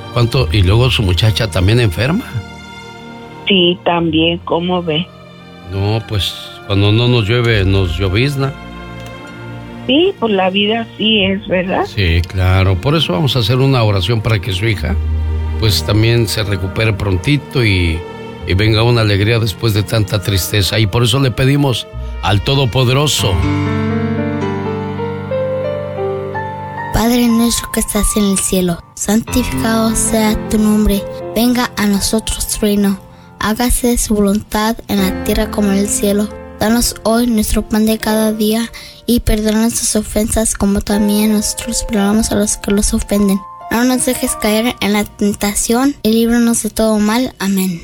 ¿Cuánto? ¿Y luego su muchacha también enferma? Sí, también, ¿cómo ve? No, pues cuando no nos llueve, nos llovizna. Sí, pues la vida sí es, ¿verdad? Sí, claro. Por eso vamos a hacer una oración para que su hija, pues también se recupere prontito y venga una alegría después de tanta tristeza. Y por eso le pedimos al Todopoderoso. Padre nuestro que estás en el cielo, santificado sea tu nombre. Venga a nosotros tu reino. Hágase su voluntad en la tierra como en el cielo. Danos hoy nuestro pan de cada día y perdona nuestras ofensas como también nosotros perdonamos a los que los ofenden. No nos dejes caer en la tentación y líbranos de todo mal. Amén.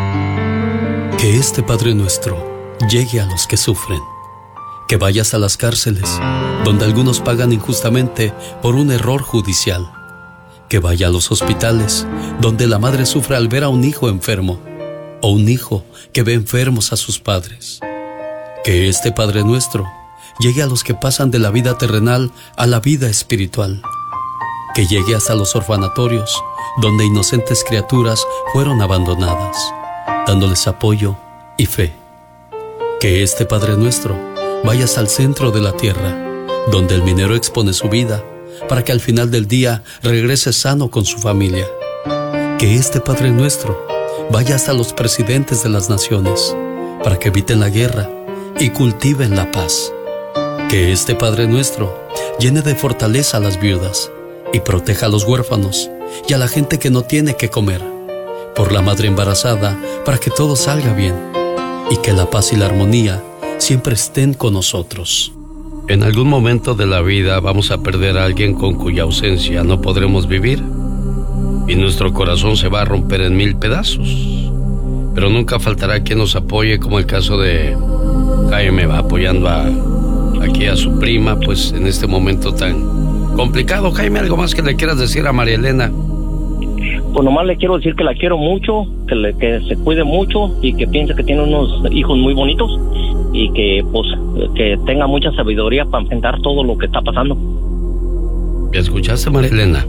Que este Padre nuestro llegue a los que sufren. Que vayas a las cárceles, donde algunos pagan injustamente por un error judicial. Que vaya a los hospitales, donde la madre sufre al ver a un hijo enfermo, o un hijo que ve enfermos a sus padres. Que este Padre nuestro llegue a los que pasan de la vida terrenal a la vida espiritual. Que llegue hasta los orfanatorios, donde inocentes criaturas fueron abandonadas, dándoles apoyo y fe. Que este Padre nuestro vaya hasta el centro de la tierra, donde el minero expone su vida, para que al final del día regrese sano con su familia. Que este Padre nuestro vaya hasta los presidentes de las naciones, para que eviten la guerra y cultiven la paz. Que este Padre nuestro llene de fortaleza a las viudas y proteja a los huérfanos y a la gente que no tiene que comer. Por la madre embarazada, para que todo salga bien y que la paz y la armonía siempre estén con nosotros. En algún momento de la vida vamos a perder a alguien con cuya ausencia no podremos vivir y nuestro corazón se va a romper en 1000 pedazos. Pero nunca faltará quien nos apoye, como el caso de Jaime, va apoyando aquí a su prima, pues en este momento tan complicado. Jaime, ¿algo más que le quieras decir a María Elena? Pues nomás le quiero decir que la quiero mucho, que se cuide mucho y que piense que tiene unos hijos muy bonitos y que pues que tenga mucha sabiduría para enfrentar todo lo que está pasando. ¿Me escuchaste, María Elena?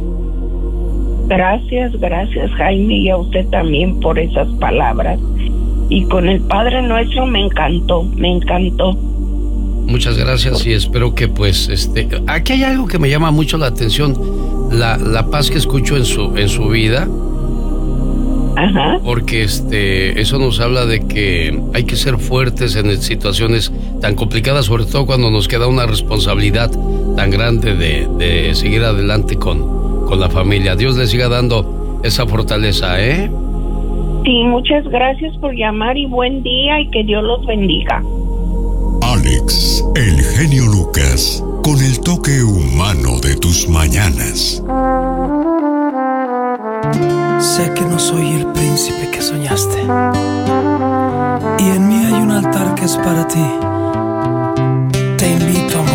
Gracias Jaime, y a usted también por esas palabras. Y con el Padre Nuestro me encantó. Muchas gracias y espero que pues aquí hay algo que me llama mucho la atención, la paz que escucho en su vida. Ajá. Porque eso nos habla de que hay que ser fuertes en situaciones tan complicadas, sobre todo cuando nos queda una responsabilidad tan grande de seguir adelante con la familia. Dios le siga dando esa fortaleza, ¿eh? Sí, muchas gracias por llamar y buen día y que Dios los bendiga. Alex, el genio Lucas, con el toque humano de tus mañanas. Sé que no soy el príncipe que soñaste, y en mí hay un altar que es para ti. Te invito a